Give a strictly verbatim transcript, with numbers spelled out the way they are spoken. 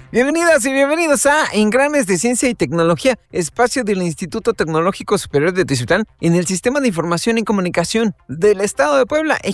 Bienvenidas y bienvenidos a Engranes de Ciencia y Tecnología, espacio del Instituto Tecnológico Superior de Teciutlán en el Sistema de Información y Comunicación del Estado de Puebla.